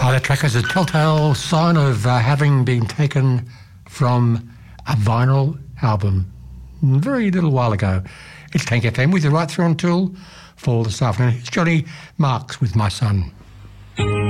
Oh, that track is a telltale sign of having been taken from a vinyl album a very little while ago. It's Tank FM with you right through until 4 this afternoon. It's Johnny Marks with My Son.